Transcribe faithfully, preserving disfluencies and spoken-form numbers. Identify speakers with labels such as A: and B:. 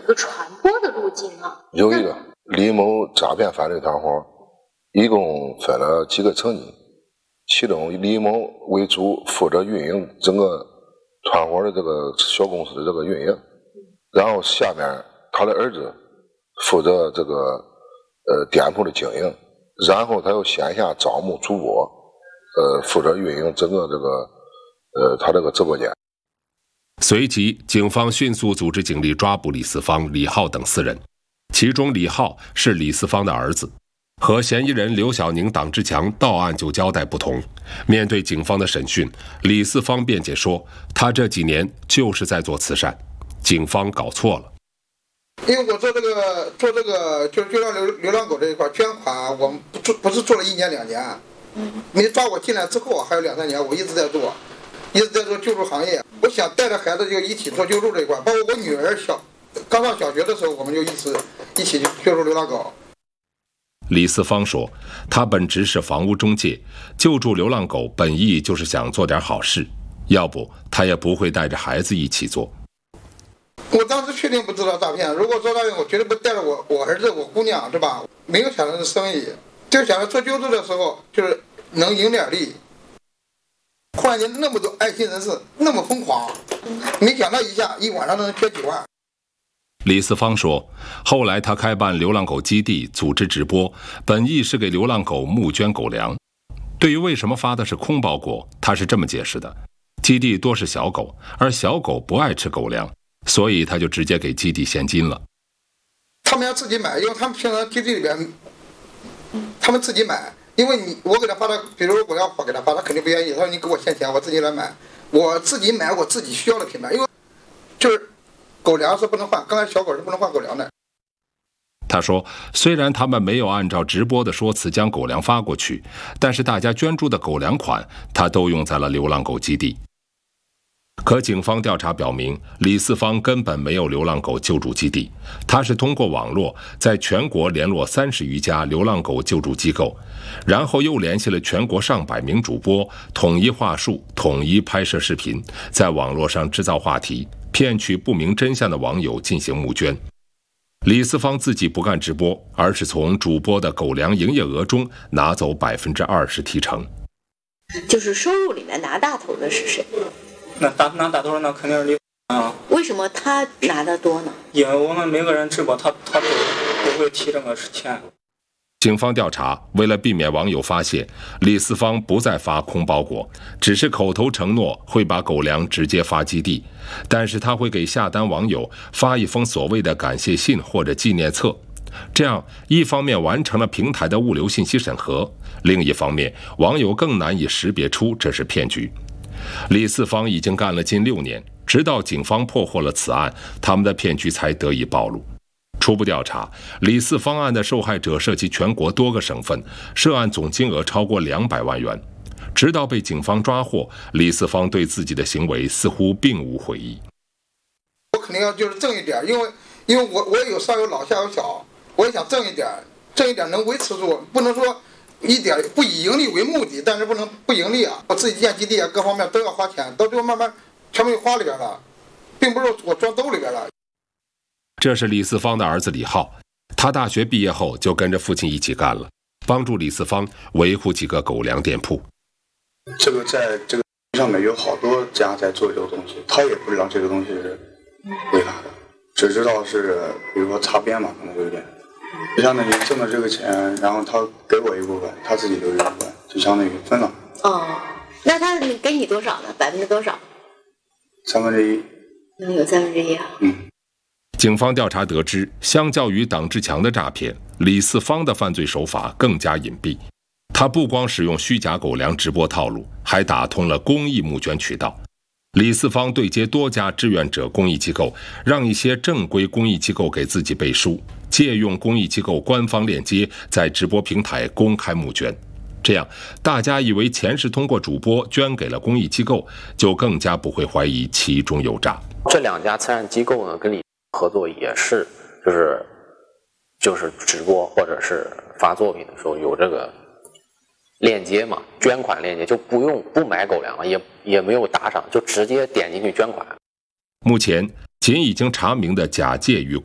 A: 个传播的路径啊？
B: 有一个李某诈骗犯罪团伙，一共分了几个层级，其中李某为主，负责运营整个团伙的这个小公司的这个运营，然后下面他的儿子负责这个呃店铺的经营，然后他又线下招募主播，呃负责运营整个这个呃他这个直播间。
C: 随即，警方迅速组织警力抓捕李四方、李浩等四人，其中李浩是李四方的儿子。和嫌疑人刘小宁、党志强到案就交代不同，面对警方的审讯，李四方辩解说，他这几年就是在做慈善，警方搞错了。
D: 因为我做这个做这个就就让流流浪狗这一块捐款，我们不做不是做了一年两年，没抓我进来之后还有两三年，我一直在做，一直在做救助行业。我想带着孩子就一起做救助这一块，包括我女儿小刚上小学的时候，我们就一起一起救助流浪狗。
C: 李四方说，他本职是房屋中介，救助流浪狗本意就是想做点好事，要不他也不会带着孩子一起做。
D: 我当时确定不知道诈骗，如果做诈骗，我绝对不带着我我儿子我姑娘，是吧？没有想着是生意，就想着做救助的时候就是能赢点利。忽然间那么多爱心人士那么疯狂，没想到一下一晚上能捐几万。
C: 李四方说，后来他开办流浪狗基地，组织直播，本意是给流浪狗募捐狗粮。对于为什么发的是空包裹，他是这么解释的：基地多是小狗，而小狗不爱吃狗粮，所以他就直接给基地现金了。
D: 他们要自己买，因为他们平常基地里边，他们自己买，因为你我给他发的，比如我要给他发，他肯定不愿意，他说你给我现钱，我自己来买，我自己买我自己需要的品牌，因为就是狗粮是不能换，刚才小狗是不能换狗粮的。
C: 他说，虽然他们没有按照直播的说辞将狗粮发过去，但是大家捐助的狗粮款，他都用在了流浪狗基地。可警方调查表明，李四方根本没有流浪狗救助基地，他是通过网络在全国联络三十余家流浪狗救助机构，然后又联系了全国上百名主播，统一话术，统一拍摄视频，在网络上制造话题，骗取不明真相的网友进行募捐。李四方自己不干直播，而是从主播的狗粮营业额中拿走百分之二十提成。
A: 就是收入里面拿大头的是谁？
E: 那大拿大头那肯定是李啊。
A: 为什么他拿的多呢？
E: 因为我们每个人直播，他他都不会提这个钱。
C: 警方调查，为了避免网友发现，李四方不再发空包裹，只是口头承诺会把狗粮直接发基地，但是他会给下单网友发一封所谓的感谢信或者纪念册。这样一方面完成了平台的物流信息审核，另一方面网友更难以识别出这是骗局。李四方已经干了近六年，直到警方破获了此案，他们的骗局才得以暴露。初步调查，李四方案的受害者涉及全国多个省份，涉案总金额超过两百万元。直到被警方抓获，李四方对自己的行为似乎并无悔意。
D: 我肯定要就是挣一点，因为因为我我也有上有老下有小，我也想挣一点，挣一点能维持住，不能说一点不以盈利为目的，但是不能不盈利啊！我自己建基地啊，各方面都要花钱，到最后慢慢全部花里边了，并不是我装兜里边了。
C: 这是李四方的儿子李浩，他大学毕业后就跟着父亲一起干了，帮助李四方维护几个狗粮店铺。
F: 这个在这个上面有好多家在做这个东西，他也不知道这个东西是违法的，只知道是比如说擦边嘛，可能有点。就相当于挣了这个钱，然后他给我一部分，他自己留一部分，就相当于分了。
A: 哦，那他给你多少呢？百分之多少？
F: 三分之一。
A: 能有三分之一啊？
F: 嗯。
C: 警方调查得知，相较于党志强的诈骗，李四方的犯罪手法更加隐蔽。他不光使用虚假狗粮直播套路，还打通了公益募捐渠道。李四方对接多家志愿者公益机构，让一些正规公益机构给自己背书，借用公益机构官方链接，在直播平台公开募捐。这样，大家以为钱是通过主播捐给了公益机构，就更加不会怀疑其中有诈。
G: 这两家慈善机构呢，跟李合作也是，就是就是直播或者是发作品的时候有这个链接嘛，捐款链接，就不用不买狗粮了，也也没有打赏，就直接点进去捐款。
C: 目前，仅已经查明的假借与